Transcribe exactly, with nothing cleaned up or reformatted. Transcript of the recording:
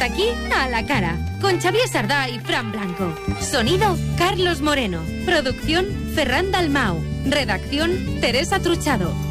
Hasta aquí a la cara, con Xavier Sardá y Fran Blanco. Sonido, Carlos Moreno. Producción, Ferran Dalmau. Redacción, Teresa Truchado.